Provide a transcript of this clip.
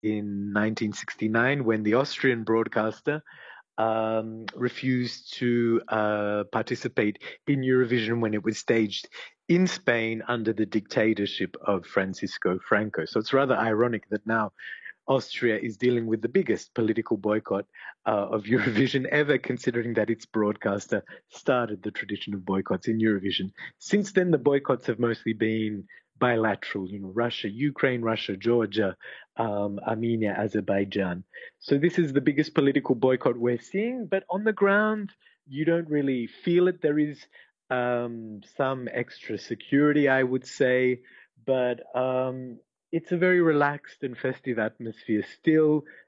in 1969 when the Austrian broadcaster refused to participate in Eurovision when it was staged in Spain under the dictatorship of Francisco Franco. So it's rather ironic that now Austria is dealing with the biggest political boycott of Eurovision ever, considering that its broadcaster started the tradition of boycotts in Eurovision. Since then, the boycotts have mostly been bilateral, Russia, Ukraine, Russia, Georgia, Armenia, Azerbaijan. So this is the biggest political boycott we're seeing, but on the ground, you don't really feel it. There is some extra security, I would say, but it's a very relaxed and festive atmosphere still.